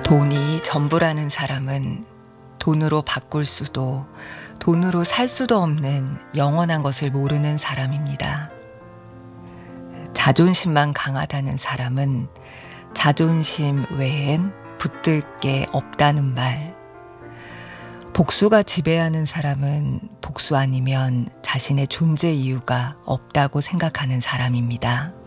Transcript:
돈이 전부라는 사람은 돈으로 바꿀 수도 돈으로 살 수도 없는 영원한 것을 모르는 사람입니다. 자존심만 강하다는 사람은 자존심 외엔 붙들 게 없다는 말. 복수가 지배하는 사람은 복수 아니면 자신의 존재 이유가 없다고 생각하는 사람입니다.